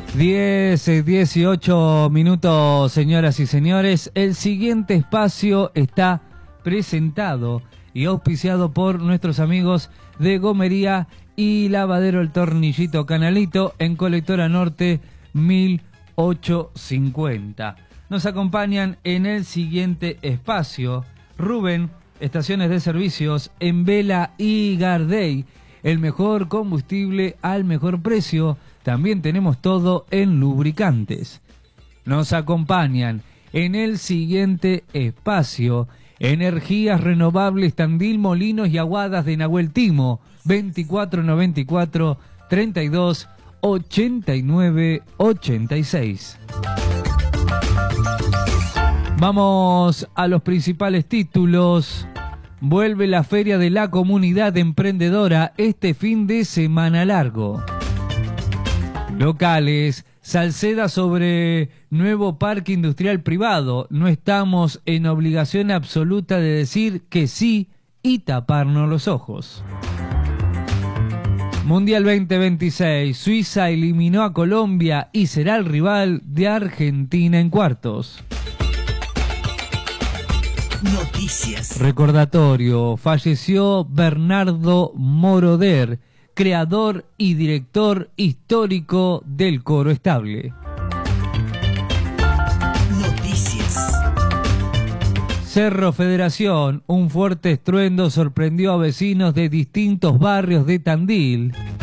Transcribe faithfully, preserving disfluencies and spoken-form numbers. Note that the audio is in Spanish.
diez, dieciocho minutos, señoras y señores. El siguiente espacio está presentado y auspiciado por nuestros amigos de Gomería y Lavadero El Tornillito Canalito en Colectora Norte mil ochocientos cincuenta. Nos acompañan en el siguiente espacio Rubén, estaciones de servicios en Vela y Gardey, el mejor combustible al mejor precio. También tenemos todo en lubricantes. Nos acompañan en el siguiente espacio Energías Renovables Tandil, Molinos y Aguadas de Nahuel Timo, veinticuatro noventa y cuatro, treinta y dos, ochenta y nueve, ochenta y seis. Vamos a los principales títulos. Vuelve la Feria de la Comunidad Emprendedora este fin de semana largo. Locales, Salceda sobre nuevo parque industrial privado. No estamos en obligación absoluta de decir que sí y taparnos los ojos. Mundial veinte veintiséis, Suiza eliminó a Colombia y será el rival de Argentina en cuartos. Noticias. Recordatorio, falleció Bernardo Moroder, creador y director histórico del Coro Estable. Noticias. Cerro Federación, un fuerte estruendo sorprendió a vecinos de distintos barrios de Tandil.